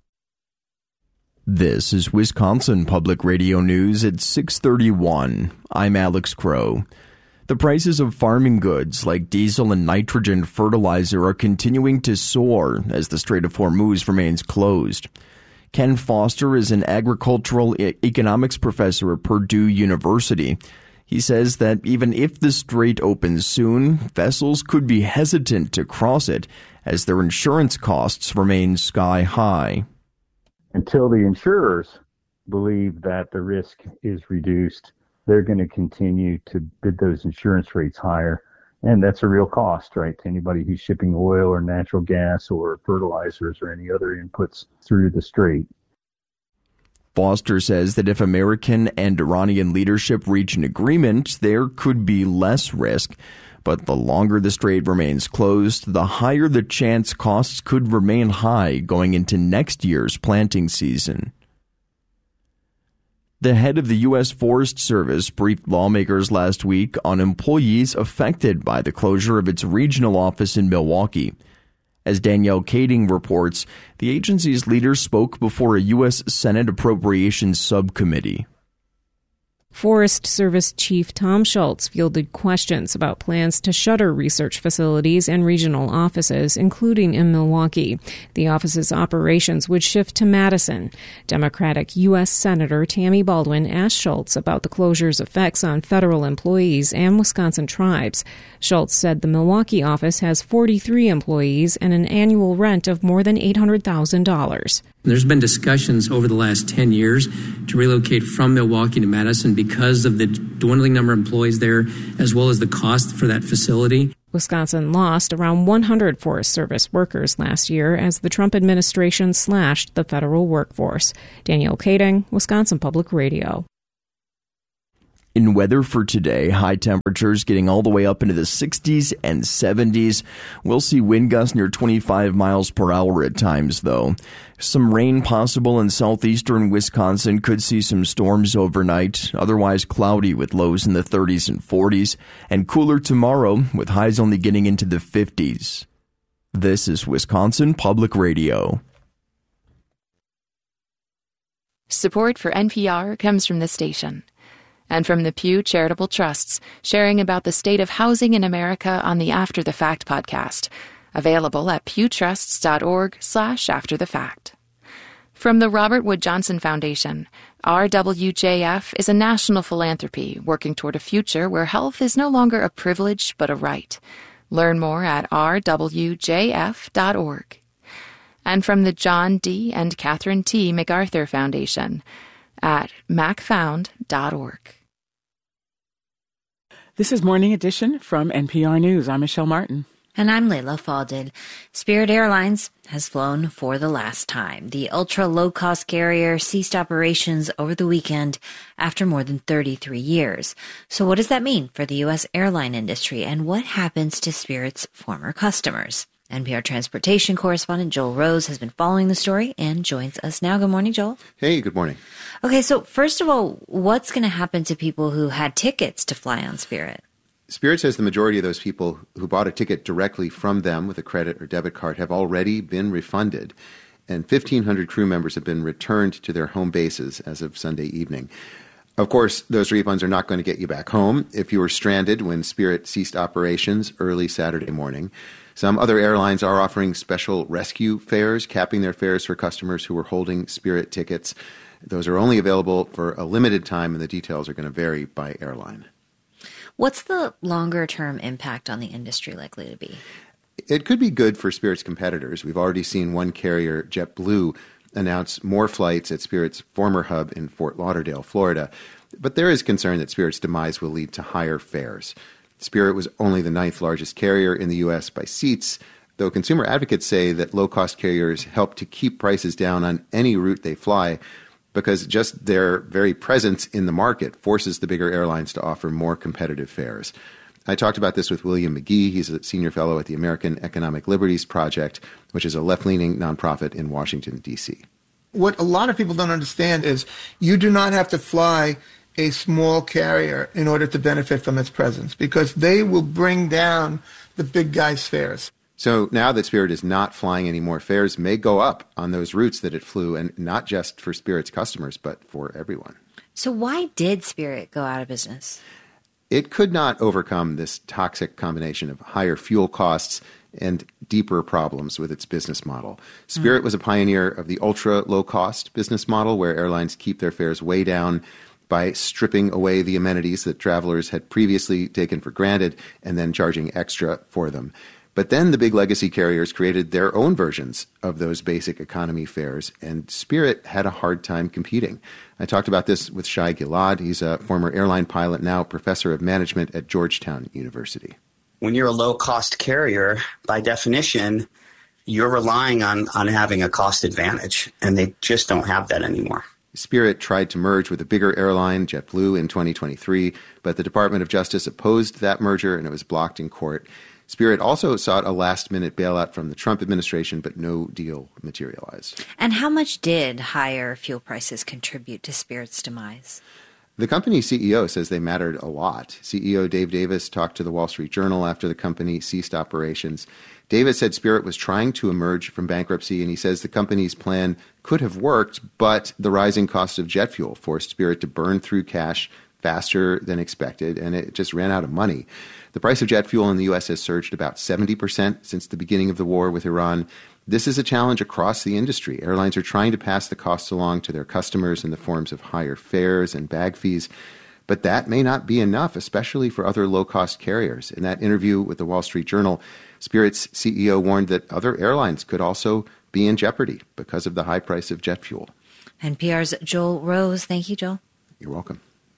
This is Wisconsin Public Radio News at 6:31. I'm Alex Crow. The prices of farming goods like diesel and nitrogen fertilizer are continuing to soar as the Strait of Hormuz remains closed. Ken Foster is an agricultural economics professor at Purdue University. He says that even if the strait opens soon, vessels could be hesitant to cross it as their insurance costs remain sky high. Until the insurers believe that the risk is reduced, they're going to continue to bid those insurance rates higher. And that's a real cost, right, to anybody who's shipping oil or natural gas or fertilizers or any other inputs through the strait. Foster says that if American and Iranian leadership reach an agreement, there could be less risk. But the longer the strait remains closed, the higher the chance costs could remain high going into next year's planting season. The head of the U.S. Forest Service briefed lawmakers last week on employees affected by the closure of its regional office in Milwaukee. As Danielle Kading reports, the agency's leaders spoke before a U.S. Senate Appropriations Subcommittee. Forest Service Chief Tom Schultz fielded questions about plans to shutter research facilities and regional offices, including in Milwaukee. The office's operations would shift to Madison. Democratic U.S. Senator Tammy Baldwin asked Schultz about the closure's effects on federal employees and Wisconsin tribes. Schultz said the Milwaukee office has 43 employees and an annual rent of more than $800,000. There's been discussions over the last 10 years to relocate from Milwaukee to Madison because of the dwindling number of employees there, as well as the cost for that facility. Wisconsin lost around 100 Forest Service workers last year as the Trump administration slashed the federal workforce. Danielle Kading, Wisconsin Public Radio. In weather for today, high temperatures getting all the way up into the 60s and 70s. We'll see wind gusts near 25 miles per hour at times, though. Some rain possible in southeastern Wisconsin. Could see some storms overnight. Otherwise cloudy with lows in the 30s and 40s. And cooler tomorrow with highs only getting into the 50s. This is Wisconsin Public Radio. Support for NPR comes from this station. And from the Pew Charitable Trusts, sharing about the state of housing in America on the After the Fact podcast, available at pewtrusts.org/afterthefact. From the Robert Wood Johnson Foundation, RWJF is a national philanthropy working toward a future where health is no longer a privilege but a right. Learn more at rwjf.org. And from the John D. and Catherine T. MacArthur Foundation at macfound.org. This is Morning Edition from NPR News. I'm Michelle Martin. And I'm Layla Falded. Spirit Airlines has flown for the last time. The ultra-low-cost carrier ceased operations over the weekend after more than 33 years. So what does that mean for the U.S. airline industry, and what happens to Spirit's former customers? NPR transportation correspondent Joel Rose has been following the story and joins us now. Good morning, Joel. Hey, good morning. Okay, so first of all, what's going to happen to people who had tickets to fly on Spirit? Spirit says the majority of those people who bought a ticket directly from them with a credit or debit card have already been refunded, and 1,500 crew members have been returned to their home bases as of Sunday evening. Of course, those refunds are not going to get you back home if you were stranded when Spirit ceased operations early Saturday morning. Some other airlines are offering special rescue fares, capping their fares for customers who were holding Spirit tickets. Those are only available for a limited time, and the details are going to vary by airline. What's the longer-term impact on the industry likely to be? It could be good for Spirit's competitors. We've already seen one carrier, JetBlue, announce more flights at Spirit's former hub in Fort Lauderdale, Florida. But there is concern that Spirit's demise will lead to higher fares. Spirit was only the 9th largest carrier in the U.S. by seats, though consumer advocates say that low-cost carriers help to keep prices down on any route they fly because just their very presence in the market forces the bigger airlines to offer more competitive fares. I talked about this with William McGee. He's a senior fellow at the American Economic Liberties Project, which is a left-leaning nonprofit in Washington, D.C. What a lot of people don't understand is you do not have to fly a small carrier in order to benefit from its presence, because they will bring down the big guys' fares. So now that Spirit is not flying anymore, fares may go up on those routes that it flew, and not just for Spirit's customers, but for everyone. So why did Spirit go out of business? It could not overcome this toxic combination of higher fuel costs and deeper problems with its business model. Spirit was a pioneer of the ultra-low-cost business model, where airlines keep their fares way down by stripping away the amenities that travelers had previously taken for granted and then charging extra for them. But then the big legacy carriers created their own versions of those basic economy fares, and Spirit had a hard time competing. I talked about this with Shai Gilad. He's a former airline pilot, now professor of management at Georgetown University. When you're a low-cost carrier, by definition, you're relying on having a cost advantage, and they just don't have that anymore. Spirit tried to merge with a bigger airline, JetBlue, in 2023, but the Department of Justice opposed that merger, and it was blocked in court. Spirit also sought a last-minute bailout from the Trump administration, but no deal materialized. And how much did higher fuel prices contribute to Spirit's demise? The company's CEO says they mattered a lot. CEO Dave Davis talked to the Wall Street Journal after the company ceased operations. Davis said Spirit was trying to emerge from bankruptcy, and he says the company's plan could have worked, but the rising cost of jet fuel forced Spirit to burn through cash faster than expected, and it just ran out of money. The price of jet fuel in the U.S. has surged about 70% since the beginning of the war with Iran. This is a challenge across the industry. Airlines are trying to pass the costs along to their customers in the forms of higher fares and bag fees, but that may not be enough, especially for other low-cost carriers. In that interview with the Wall Street Journal, Spirit's CEO warned that other airlines could also be in jeopardy because of the high price of jet fuel. NPR's Joel Rose. Thank you, Joel. You're welcome.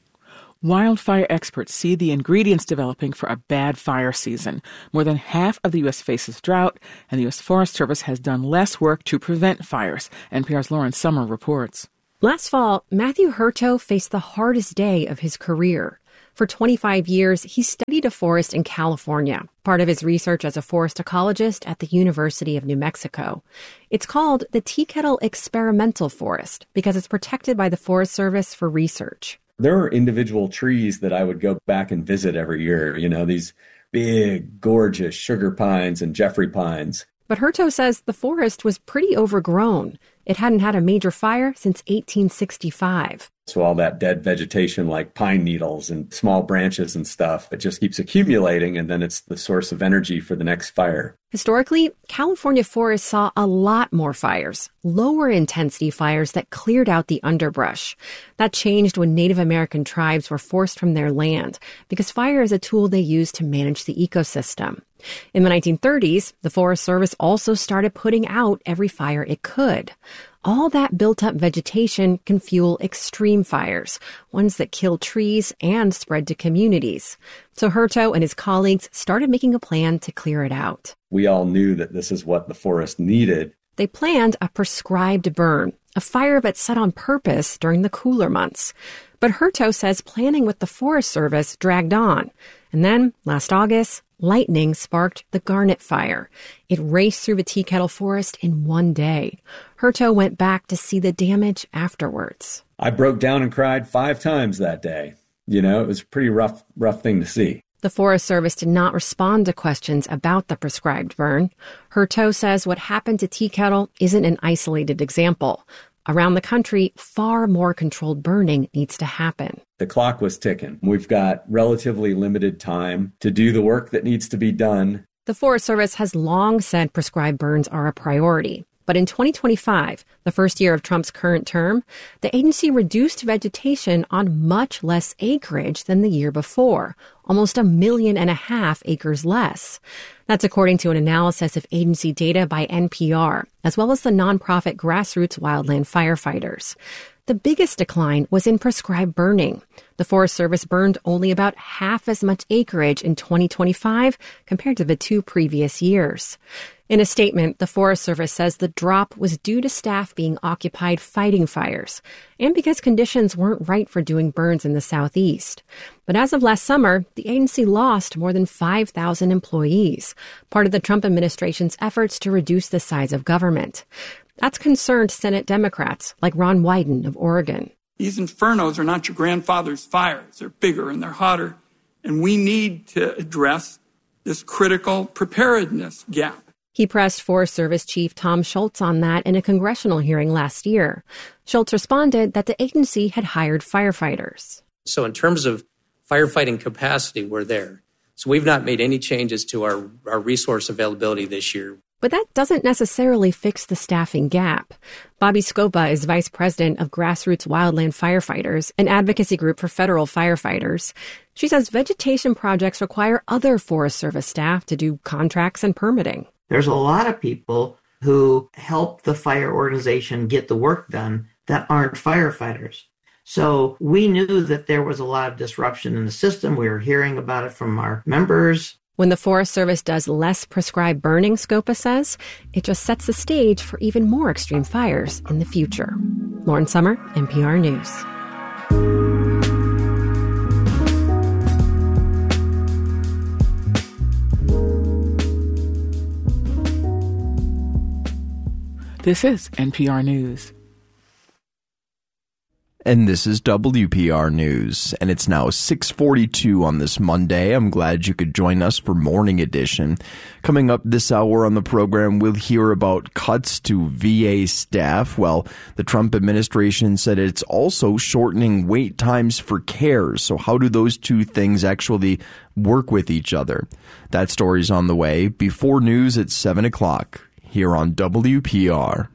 Wildfire experts see the ingredients developing for a bad fire season. More than half of the U.S. faces drought, and the U.S. Forest Service has done less work to prevent fires. NPR's Lauren Summer reports. Last fall, Matthew Hurto faced the hardest day of his career. For 25 years, he studied a forest in California, part of his research as a forest ecologist at the University of New Mexico. It's called the Tea Kettle Experimental Forest because it's protected by the Forest Service for research. There are individual trees that I would go back and visit every year, these big, gorgeous sugar pines and Jeffrey pines. But Hurto says the forest was pretty overgrown. It hadn't had a major fire since 1865. So all that dead vegetation like pine needles and small branches and stuff, it just keeps accumulating, and then it's the source of energy for the next fire. Historically, California forests saw a lot more fires, lower intensity fires that cleared out the underbrush. That changed when Native American tribes were forced from their land because fire is a tool they use to manage the ecosystem. In the 1930s, the Forest Service also started putting out every fire it could. All that built-up vegetation can fuel extreme fires, ones that kill trees and spread to communities. So Hurto and his colleagues started making a plan to clear it out. We all knew that this is what the forest needed. They planned a prescribed burn, a fire that's set on purpose during the cooler months. But Hurto says planning with the Forest Service dragged on. And then, last August, lightning sparked the Garnet Fire. It raced through the Tea Kettle Forest in one day. Hurto went back to see the damage afterwards. I broke down and cried 5 times that day. It was a pretty rough thing to see. The Forest Service did not respond to questions about the prescribed burn. Hurto says what happened to Tea Kettle isn't an isolated example. Around the country, far more controlled burning needs to happen. The clock was ticking. We've got relatively limited time to do the work that needs to be done. The Forest Service has long said prescribed burns are a priority. But in 2025, the first year of Trump's current term, the agency reduced vegetation on much less acreage than the year before, almost 1.5 million acres less. That's according to an analysis of agency data by NPR, as well as the nonprofit Grassroots Wildland Firefighters. The biggest decline was in prescribed burning. The Forest Service burned only about half as much acreage in 2025 compared to the 2 previous years. In a statement, the Forest Service says the drop was due to staff being occupied fighting fires and because conditions weren't right for doing burns in the southeast. But as of last summer, the agency lost more than 5,000 employees, part of the Trump administration's efforts to reduce the size of government. That's concerned Senate Democrats like Ron Wyden of Oregon. These infernos are not your grandfather's fires. They're bigger and they're hotter. And we need to address this critical preparedness gap. He pressed Forest Service Chief Tom Schultz on that in a congressional hearing last year. Schultz responded that the agency had hired firefighters. So in terms of firefighting capacity, we're there. So we've not made any changes to our resource availability this year. But that doesn't necessarily fix the staffing gap. Bobby Scopa is vice president of Grassroots Wildland Firefighters, an advocacy group for federal firefighters. She says vegetation projects require other Forest Service staff to do contracts and permitting. There's a lot of people who help the fire organization get the work done that aren't firefighters. So we knew that there was a lot of disruption in the system. We were hearing about it from our members. When the Forest Service does less prescribed burning, Scopa says, it just sets the stage for even more extreme fires in the future. Lauren Summer, NPR News. This is NPR News. And this is WPR News, and it's now 6:42 on this Monday. I'm glad you could join us for Morning Edition. Coming up this hour on the program, we'll hear about cuts to VA staff. Well, the Trump administration said it's also shortening wait times for care. So how do those two things actually work with each other? That story's on the way before news at 7 o'clock here on WPR.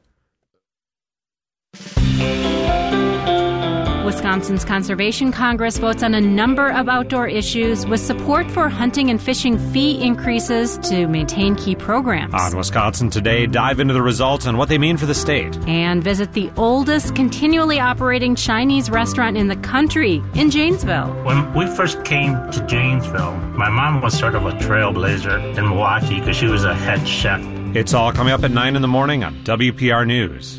Wisconsin's Conservation Congress votes on a number of outdoor issues with support for hunting and fishing fee increases to maintain key programs. On Wisconsin Today, dive into the results and what they mean for the state. And visit the oldest continually operating Chinese restaurant in the country in Janesville. When we first came to Janesville, my mom was sort of a trailblazer in Milwaukee because she was a head chef. It's all coming up at 9 in the morning on WPR News.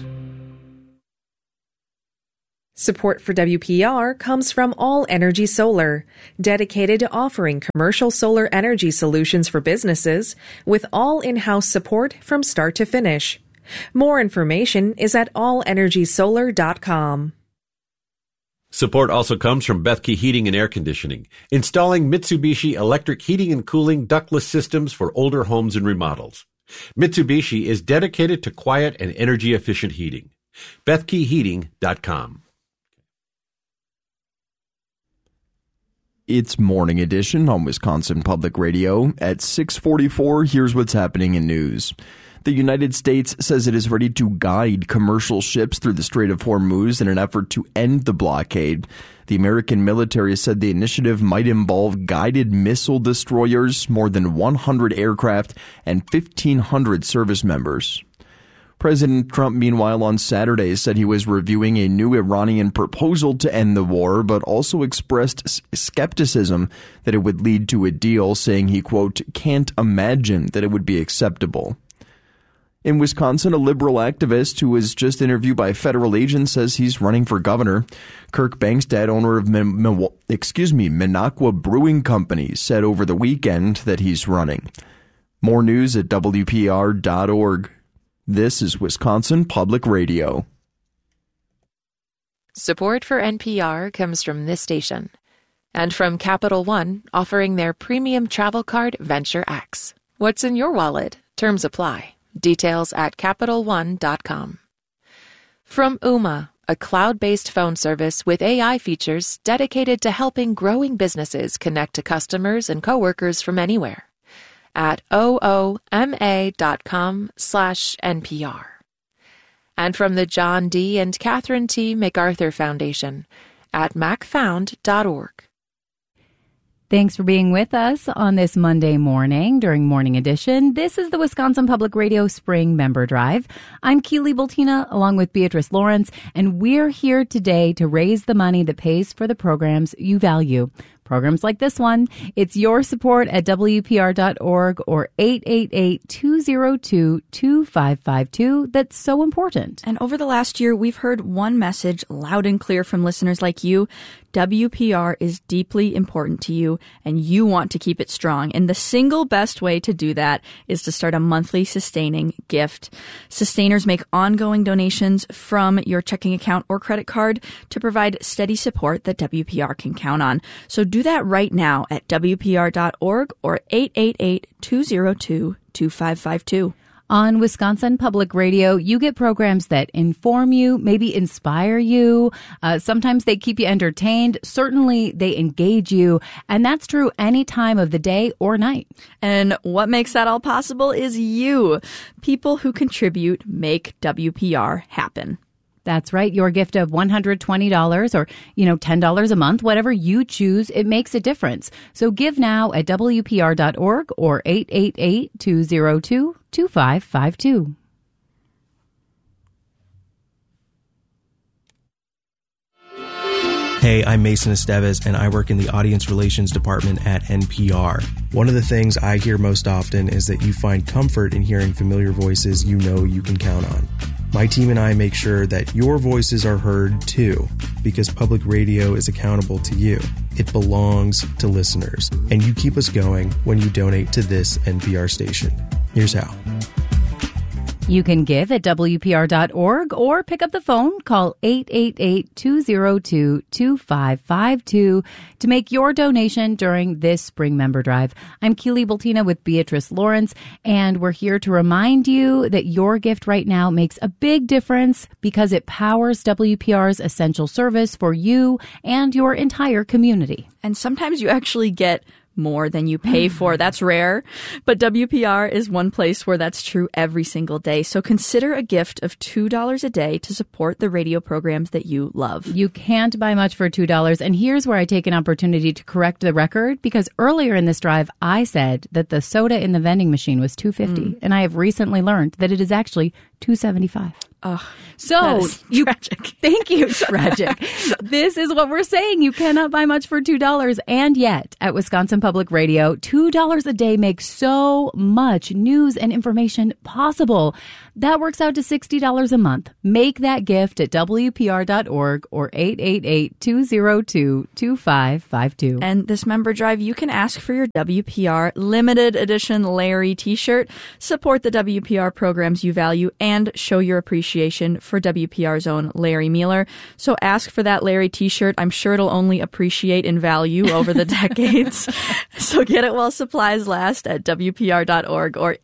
Support for WPR comes from All Energy Solar, dedicated to offering commercial solar energy solutions for businesses with all in-house support from start to finish. More information is at allenergysolar.com. Support also comes from Bethke Heating and Air Conditioning, installing Mitsubishi electric heating and cooling ductless systems for older homes and remodels. Mitsubishi is dedicated to quiet and energy-efficient heating. BethkeHeating.com. It's Morning Edition on Wisconsin Public Radio. At 6:44, here's what's happening in news. The United States says it is ready to guide commercial ships through the Strait of Hormuz in an effort to end the blockade. The American military said the initiative might involve guided missile destroyers, more than 100 aircraft, and 1,500 service members. President Trump, meanwhile, on Saturday said he was reviewing a new Iranian proposal to end the war, but also expressed skepticism that it would lead to a deal, saying he, quote, can't imagine that it would be acceptable. In Wisconsin, a liberal activist who was just interviewed by federal agents says he's running for governor. Kirk Bangstad, owner of Minocqua Brewing Company, said over the weekend that he's running. More news at WPR.org. This is Wisconsin Public Radio. Support for NPR comes from this station and from Capital One, offering their premium travel card Venture X. What's in your wallet? Terms apply. Details at CapitalOne.com. From Ooma, a cloud-based phone service with AI features dedicated to helping growing businesses connect to customers and coworkers from anywhere. At ooma.com/NPR. And from the John D. and Catherine T. MacArthur Foundation at macfound.org. Thanks for being with us on this Monday morning during Morning Edition. This is the Wisconsin Public Radio Spring Member Drive. I'm Keely Bultina along with Beatrice Lawrence, and we're here today to raise the money that pays for the programs you value. Programs like this one. It's your support at WPR.org or 888-202-2552 that's so important. And over the last year, we've heard one message loud and clear from listeners like you. WPR is deeply important to you, and you want to keep it strong. And the single best way to do that is to start a monthly sustaining gift. Sustainers make ongoing donations from your checking account or credit card to provide steady support that WPR can count on. So do that right now at WPR.org or 888-202-2552. On Wisconsin Public Radio, you get programs that inform you, maybe inspire you. Sometimes they keep you entertained. Certainly they engage you. And that's true any time of the day or night. And what makes that all possible is you. People who contribute make WPR happen. That's right. Your gift of $120 or, $10 a month, whatever you choose, it makes a difference. So give now at WPR.org or 888-202-2552. Hey, I'm Mason Estevez, and I work in the Audience Relations Department at NPR. One of the things I hear most often is that you find comfort in hearing familiar voices you know you can count on. My team and I make sure that your voices are heard too, because public radio is accountable to you. It belongs to listeners, and you keep us going when you donate to this NPR station. Here's how. You can give at WPR.org or pick up the phone. Call 888-202-2552 to make your donation during this spring member drive. I'm Keely Bultina with Beatrice Lawrence, and we're here to remind you that your gift right now makes a big difference because it powers WPR's essential service for you and your entire community. And sometimes you actually get more than you pay for. That's rare. But WPR is one place where that's true every single day. So consider a gift of $2 a day to support the radio programs that you love. You can't buy much for $2. And here's where I take an opportunity to correct the record, because earlier in this drive, I said that the soda in the vending machine was $2.50. And I have recently learned that it is actually $2.75. Oh, so tragic. Thank you. Tragic. This is what we're saying. You cannot buy much for $2. And yet at Wisconsin Public Radio, $2 a day makes so much news and information possible. That works out to $60 a month. Make that gift at WPR.org or 888-202-2552. And this member drive, you can ask for your WPR limited edition Larry t-shirt. Support the WPR programs you value and show your appreciation for WPR's own Larry Mueller. So ask for that Larry t-shirt. I'm sure it'll only appreciate in value over the decades. So get it while supplies last at WPR.org or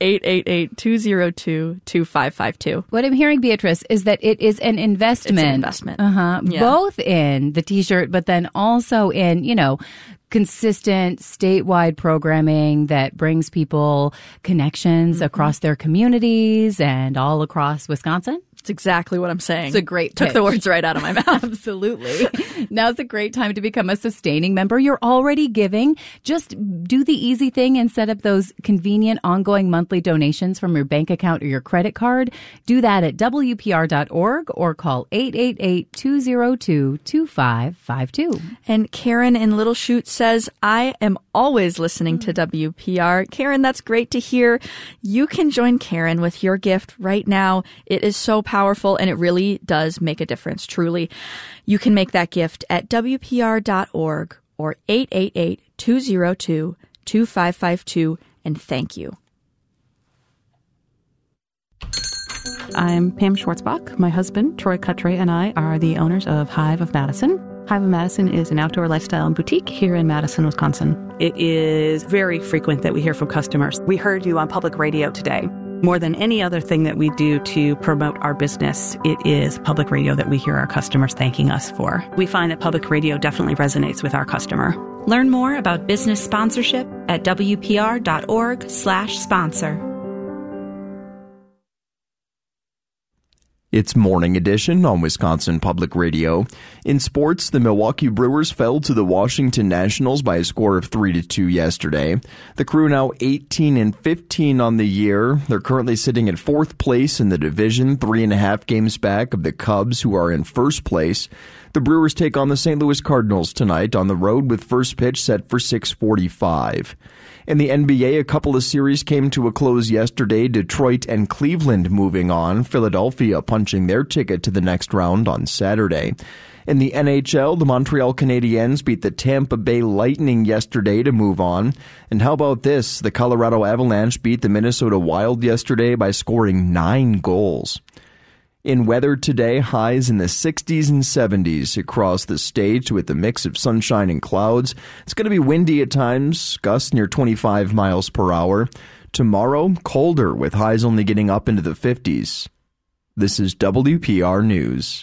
888-202-2552. What I'm hearing, Beatrice, is that it is an investment. It's an investment. Yeah. Both in the t-shirt, but then also in, consistent statewide programming that brings people connections across their communities and all across Wisconsin. It's exactly what I'm saying. It's a great pitch. Took the words right out of my mouth. Absolutely. Now's a great time to become a sustaining member. You're already giving. Just do the easy thing and set up those convenient ongoing monthly donations from your bank account or your credit card. Do that at WPR.org or call 888-202-2552. And Karen in Little Chute says, I am always listening to WPR. Karen, that's great to hear. You can join Karen with your gift right now. It is so powerful, and it really does make a difference, truly. You can make that gift at WPR.org or 888-202-2552, and thank you. I'm Pam Schwartzbach. My husband, Troy Cutray, and I are the owners of Hive of Madison. Hive of Madison is an outdoor lifestyle boutique here in Madison, Wisconsin. It is very frequent that we hear from customers. We heard you on public radio today. More than any other thing that we do to promote our business, it is public radio that we hear our customers thanking us for. We find that public radio definitely resonates with our customer. Learn more about business sponsorship at WPR.org/sponsor. It's Morning Edition on Wisconsin Public Radio. In sports, the Milwaukee Brewers fell to the Washington Nationals by a score of 3-2 yesterday. The Crew now 18-15 on the year. They're currently sitting at fourth place in the division, 3.5 games back of the Cubs, who are in first place. The Brewers take on the St. Louis Cardinals tonight on the road with first pitch set for 6:45. In the NBA, a couple of series came to a close yesterday. Detroit and Cleveland moving on. Philadelphia punching their ticket to the next round on Saturday. In the NHL, the Montreal Canadiens beat the Tampa Bay Lightning yesterday to move on. And how about this? The Colorado Avalanche beat the Minnesota Wild yesterday by scoring 9 goals. In weather today, highs in the 60s and 70s across the state with a mix of sunshine and clouds. It's going to be windy at times, gusts near 25 miles per hour. Tomorrow, colder with highs only getting up into the 50s. This is WPR News.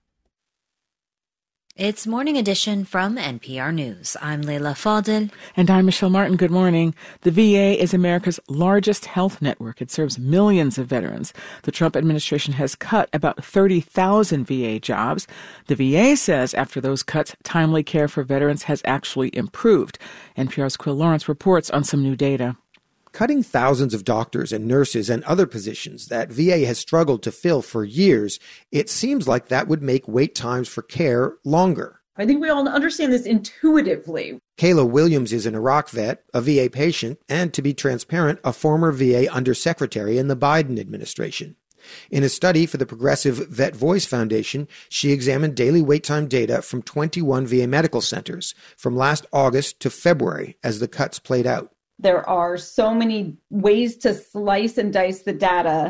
It's Morning Edition from NPR News. I'm Leila Fadel. And I'm Michelle Martin. Good morning. The VA is America's largest health network. It serves millions of veterans. The Trump administration has cut about 30,000 VA jobs. The VA says after those cuts, timely care for veterans has actually improved. NPR's Quill Lawrence reports on some new data. Cutting thousands of doctors and nurses and other positions that VA has struggled to fill for years, it seems like that would make wait times for care longer. I think we all understand this intuitively. Kayla Williams is an Iraq vet, a VA patient, and to be transparent, a former VA undersecretary in the Biden administration. In a study for the Progressive Vet Voice Foundation, she examined daily wait time data from 21 VA medical centers from last August to February as the cuts played out. There are so many ways to slice and dice the data,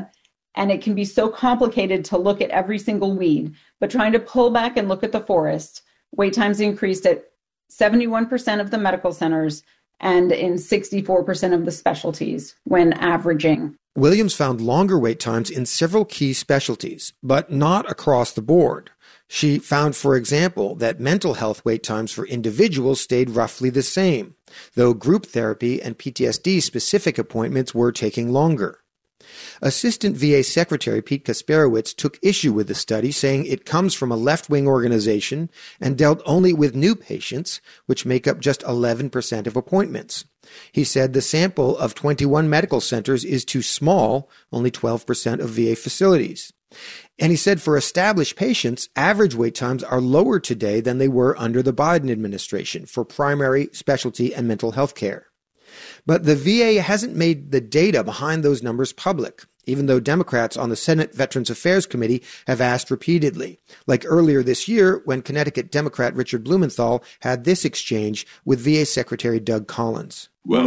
And it can be so complicated to look at every single weed, but trying to pull back and look at the forest, wait times increased at 71% of the medical centers and in 64% of the specialties when averaging. Williams found longer wait times in several key specialties, but not across the board. She found, for example, that mental health wait times for individuals stayed roughly the same, though group therapy and PTSD-specific appointments were taking longer. Assistant VA Secretary Pete Kasperowicz took issue with the study, saying it comes from a left-wing organization and dealt only with new patients, which make up just 11% of appointments. He said the sample of 21 medical centers is too small, only 12% of VA facilities. And he said for established patients, average wait times are lower today than they were under the Biden administration for primary, specialty, and mental health care. But the VA hasn't made the data behind those numbers public, even though Democrats on the Senate Veterans Affairs Committee have asked repeatedly, like earlier this year when Connecticut Democrat Richard Blumenthal had this exchange with VA Secretary Doug Collins. Well,